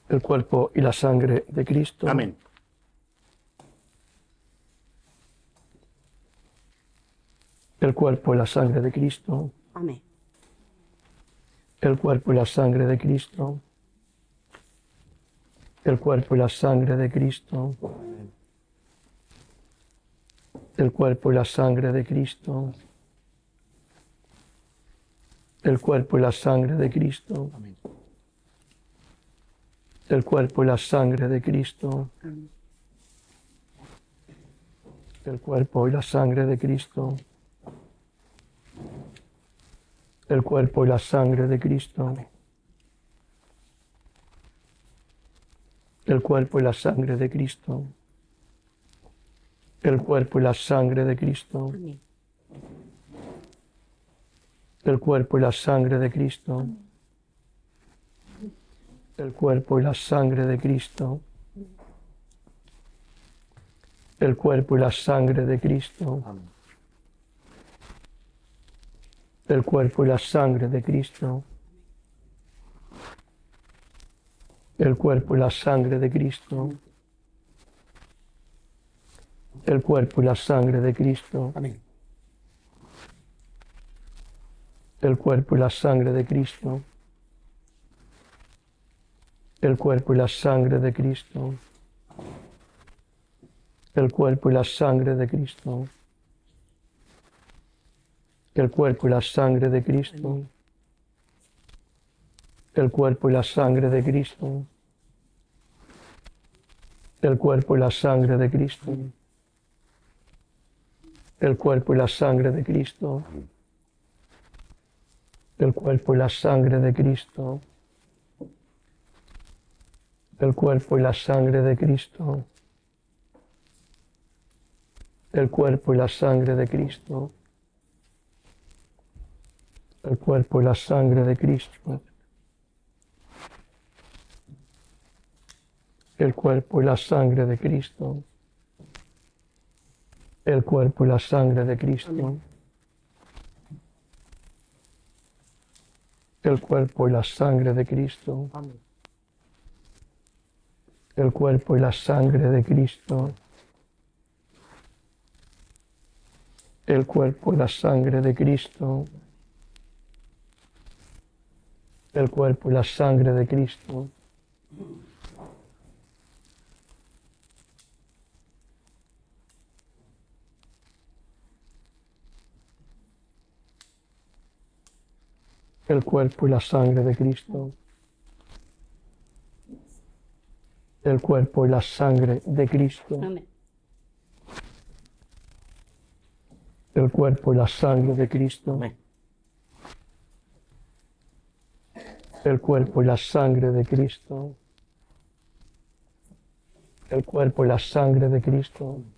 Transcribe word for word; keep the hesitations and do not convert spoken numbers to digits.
el cuerpo y la sangre de Cristo. Amén. El cuerpo y la sangre de Cristo. Amén. El cuerpo y la sangre de Cristo. El cuerpo y la sangre de Cristo. El cuerpo y la sangre de Cristo. El cuerpo y la sangre de Cristo. Amén. El cuerpo y la sangre de Cristo. Amén. El cuerpo y la sangre de Cristo. El cuerpo y la sangre de Cristo. El cuerpo y la sangre de Cristo. El cuerpo y la sangre de Cristo. Amén. El cuerpo y la sangre de Cristo. El cuerpo y la sangre de Cristo. El cuerpo y la sangre de Cristo. Amén. El cuerpo y la sangre de Cristo. El cuerpo y la sangre de Cristo. El cuerpo y la sangre de Cristo. Amén. El cuerpo y la sangre de Cristo. El cuerpo y la sangre de Cristo. El cuerpo y la sangre de Cristo. El cuerpo y la sangre de Cristo. El cuerpo y la sangre de Cristo. El cuerpo y la sangre de Cristo. El cuerpo y la sangre de Cristo. El cuerpo y la sangre de Cristo. El cuerpo y la sangre de Cristo. El cuerpo y la sangre de Cristo. El cuerpo y la sangre de Cristo. El cuerpo y la sangre de Cristo. El cuerpo y la sangre de Cristo. El cuerpo y la sangre de Cristo. Amén. El cuerpo y la sangre de Cristo. El cuerpo y la sangre de Cristo. El cuerpo y la sangre de Cristo. El cuerpo y la sangre de Cristo. El cuerpo y la sangre de Cristo. Amén. El cuerpo y la sangre de Cristo. Amén. El cuerpo y la sangre de Cristo. El cuerpo y la sangre de Cristo.